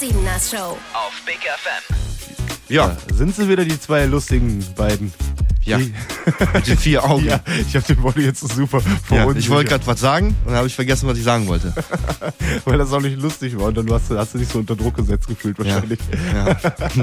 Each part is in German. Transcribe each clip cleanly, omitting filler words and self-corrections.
Siebeners Show auf Big FM. Ja, sind sie wieder die zwei lustigen beiden? Ja, mit den 4 Augen. Ja, ich habe den Body jetzt super verunsichert. Ich wollte gerade was sagen und dann habe ich vergessen, was ich sagen wollte. Weil das auch nicht lustig war und dann hast du dich so unter Druck gesetzt gefühlt wahrscheinlich. Ja.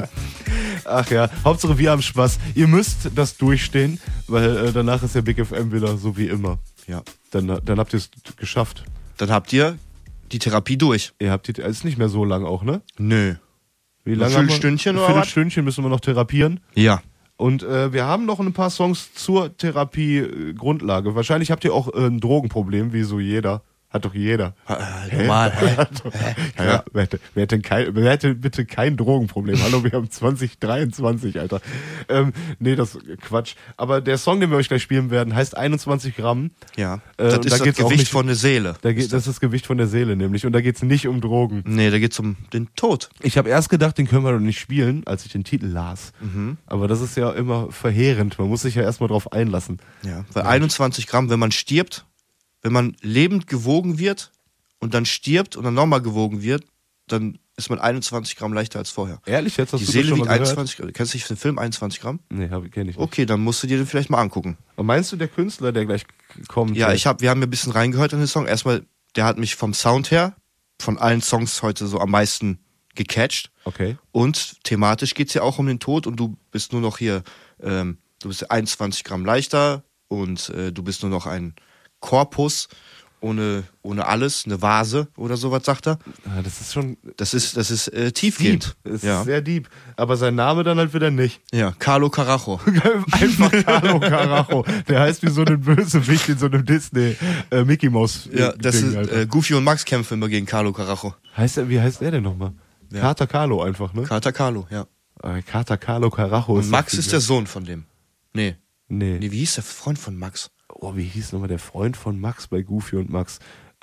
Ach ja, Hauptsache wir haben Spaß. Ihr müsst das durchstehen, weil danach ist ja Big FM wieder so wie immer. Ja. Dann habt ihr es geschafft. Dann habt ihr die Therapie durch. Ihr habt die, ist nicht mehr so lang auch, ne? Nö. Wie lange? Ein Viertelstündchen oder was? Ein Viertelstündchen müssen wir noch therapieren. Ja. Und wir haben noch ein paar Songs zur Therapie-Grundlage. Wahrscheinlich habt ihr auch ein Drogenproblem, wie so jeder. Hat doch jeder. Normal. Ja, wer hätte bitte kein Drogenproblem? Hallo, wir haben 2023, Alter. Nee, das ist Quatsch. Aber der Song, den wir euch gleich spielen werden, heißt 21 Gramm. Ja. Das ist das Gewicht von der Seele. Das ist das Gewicht von der Seele nämlich. Und da geht's nicht um Drogen. Nee, da geht's um den Tod. Ich habe erst gedacht, den können wir doch nicht spielen, als ich den Titel las. Aber das ist ja immer verheerend. Man muss sich ja erstmal drauf einlassen. Ja. Weil 21 Gramm, wenn man stirbt, wenn man lebend gewogen wird und dann stirbt und dann nochmal gewogen wird, dann ist man 21 Gramm leichter als vorher. Ehrlich jetzt? Hast Die du Seele das schon wiegt mal gehört? 21 Gramm. Kennst du den Film 21 Gramm? Nee, kenn ich nicht. Okay, dann musst du dir den vielleicht mal angucken. Und meinst du, der Künstler, der gleich kommt? Ja, wir haben ja ein bisschen reingehört in den Song. Erstmal, der hat mich vom Sound her, von allen Songs heute so am meisten gecatcht. Okay. Und thematisch geht's ja auch um den Tod und du bist nur noch hier, du bist 21 Gramm leichter und du bist nur noch ein Korpus ohne alles, eine Vase oder sowas, sagt er. Ja, das ist schon... Das ist tiefgehend. Deep. Das Ja. ist sehr deep. Aber sein Name dann halt wieder nicht. Ja, Carlo Carajo. Einfach Carlo Carajo. Der heißt wie so ein Bösewicht in so einem Disney Mickey Mouse Ja, das Ding, ist Alter. Goofy und Max kämpfen immer gegen Carlo Carajo. Wie heißt der denn nochmal? Ja. Kater Carlo einfach, ne? Kater Carlo, ja. Kater Carlo Carajo. Und Max ist der Sohn von dem. Nee, Nee. wie hieß der Freund von Max? Oh, wie hieß nochmal der Freund von Max bei Goofy und Max?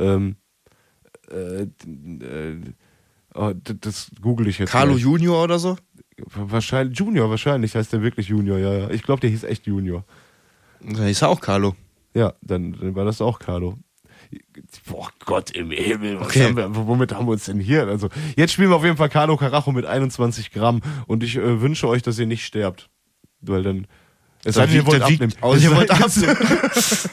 Das google ich jetzt. Carlo gleich. Junior oder so? Wahrscheinlich heißt der wirklich Junior, ja. Ich glaube, der hieß echt Junior. Da hieß er auch Carlo. Ja, dann war das auch Carlo. Boah, Gott im Himmel, Okay. womit haben wir uns denn hier? Also, jetzt spielen wir auf jeden Fall Carlo Carajo mit 21 Gramm und ich wünsche euch, dass ihr nicht sterbt. Weil dann... Es sei denn, ihr wollt abnehmen. Ihr wollt abnehmen.